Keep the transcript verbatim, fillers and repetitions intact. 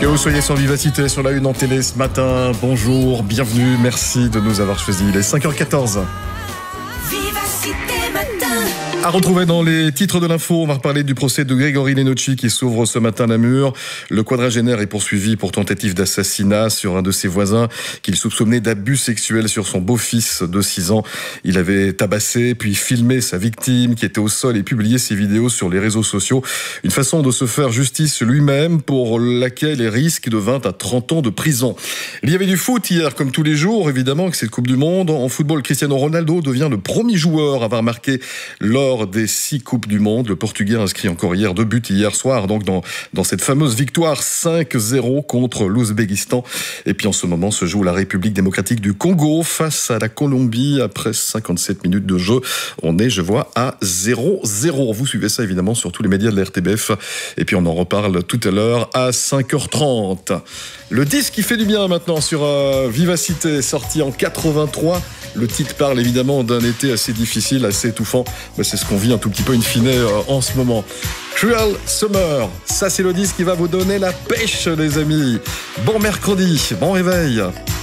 Que vous soyez sur Vivacité, sur la une en télé ce matin, bonjour, bienvenue, merci de nous avoir choisis. Il est cinq heures quatorze. Vivacité matin. À retrouver dans les titres de l'info, on va reparler du procès de Grégory Lenocci qui s'ouvre ce matin à Namur. Le quadragénaire est poursuivi pour tentative d'assassinat sur un de ses voisins qu'il soupçonnait d'abus sexuels sur son beau-fils de six ans. Il avait tabassé puis filmé sa victime qui était au sol et publié ses vidéos sur les réseaux sociaux. Une façon de se faire justice lui-même pour laquelle il risque de vingt à trente ans de prison. Il y avait du foot hier comme tous les jours, évidemment que c'est la Coupe du Monde. En football, Cristiano Ronaldo devient le premier joueur à avoir marqué lors des six Coupes du Monde. Le Portugais a inscrit encore hier deux buts hier soir, donc dans, dans cette fameuse victoire cinq zéro contre l'Ouzbékistan. Et puis en ce moment se joue la République démocratique du Congo face à la Colombie après cinquante-sept minutes de jeu. On est, je vois, à zéro zéro. Vous suivez ça évidemment sur tous les médias de la R T B F. Et puis on en reparle tout à l'heure à cinq heures trente. Le disque qui fait du bien maintenant sur euh, Vivacité, sorti en quatre-vingt-trois. Le titre parle évidemment d'un été assez difficile, assez étouffant. Mais c'est ce qu'on vit un tout petit peu in fine euh, en ce moment. Cruel Summer, ça c'est le disque qui va vous donner la pêche les amis. Bon mercredi, bon réveil.